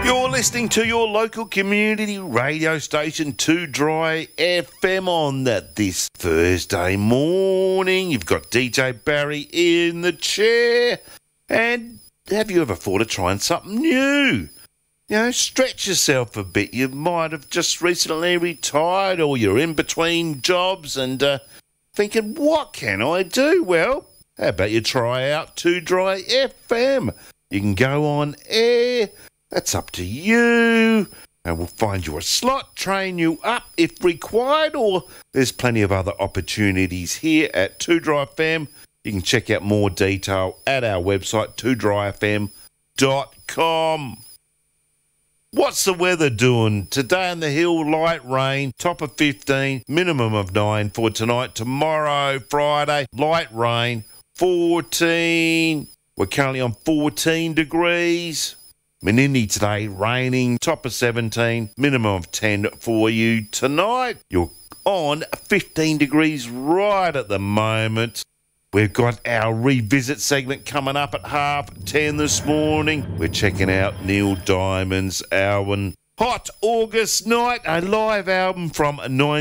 You're listening to your local community radio station, 2 Dry FM, on this Thursday morning. You've got DJ Barry in the chair. And have you ever thought of trying something new? You know, stretch yourself a bit. You might have just recently retired, or you're in between jobs and thinking, what can I do? Well, how about you try out 2 Dry FM? You can go on air. That's up to you, and we'll find you a slot, train you up if required, or there's plenty of other opportunities here at 2 Dry FM. You can check out more detail at our website, 2dryfm.com. What's the weather doing? Today on the hill, light rain, top of 15, minimum of 9 for tonight. Tomorrow, Friday, light rain, 14. We're currently on 14 degrees. Menindee today, raining, top of 17, minimum of 10 for you tonight. You're on 15 degrees right at the moment. We've got our revisit segment coming up at 10:30 this morning. We're checking out Neil Diamond's album, Hot August Night, a live album from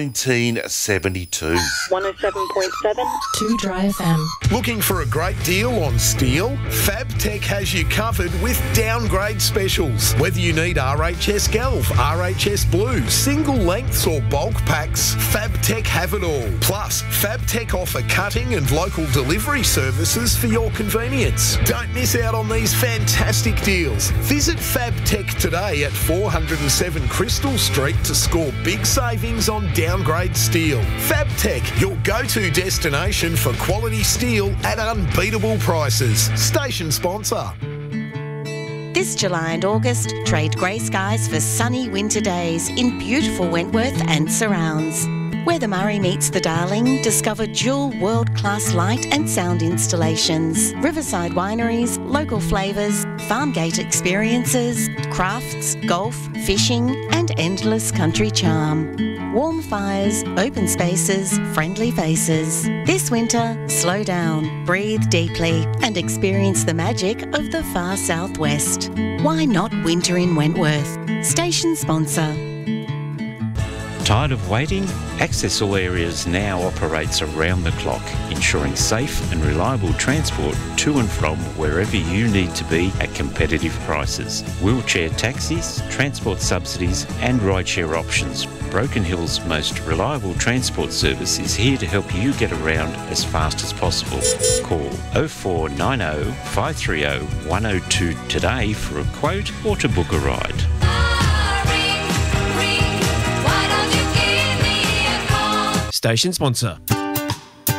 1972. 107.7 2 Dry FM. Looking for a great deal on steel? Fabtech has you covered with downgrade specials. Whether you need RHS Galv, RHS Blue, single lengths or bulk packs, Fabtech have it all. Plus, Fabtech offer cutting and local delivery services for your convenience. Don't miss out on these fantastic deals. Visit Fabtech today at 407 Crystal Street to score big savings on downgrade steel. Fabtech, your go-to destination for quality steel at unbeatable prices. Station sponsor. This July and August, trade grey skies for sunny winter days in beautiful Wentworth and surrounds. Where the Murray meets the Darling, discover dual world-class light and sound installations, riverside wineries, local flavours, farm gate experiences, crafts, golf, fishing and endless country charm. Warm fires, open spaces, friendly faces. This winter, slow down, breathe deeply and experience the magic of the far southwest. Why not winter in Wentworth? Station sponsor. Tired of waiting? Access All Areas now operates around the clock, ensuring safe and reliable transport to and from wherever you need to be at competitive prices. Wheelchair taxis, transport subsidies and rideshare options. Broken Hill's most reliable transport service is here to help you get around as fast as possible. Call 0490 530 102 today for a quote or to book a ride. Station sponsor.